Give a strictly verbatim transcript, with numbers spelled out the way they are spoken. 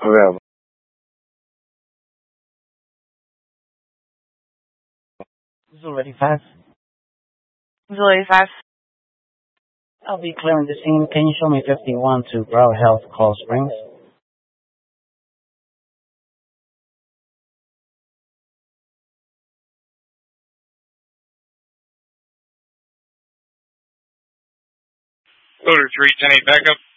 Available. Zulu eighty-five. Zulu eighty-five. I'll be clearing the scene. Can you show me fifty-one to Broward Health, Coral Springs? Loader three ten eight backup.